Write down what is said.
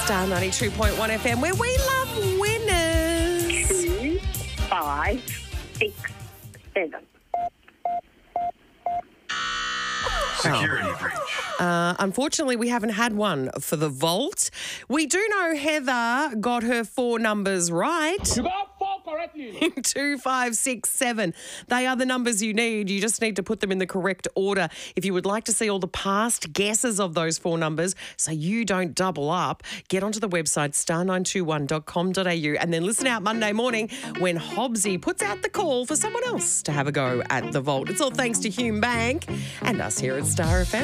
Star 92.1 FM, where we love winners. 2, 5, 6, 7. Security breach. Unfortunately, we haven't had one for the vault. We do know Heather got her 4 numbers right. You got 4 correctly. 2, 5, 6, 7. They are the numbers you need. You just need to put them in the correct order. If you would like to see all the past guesses of those 4 numbers so you don't double up, get onto the website star921.com.au and then listen out Monday morning when Hobbsy puts out the call for someone else to have a go at the vault. It's all thanks to Hume Bank and us here at Star FM.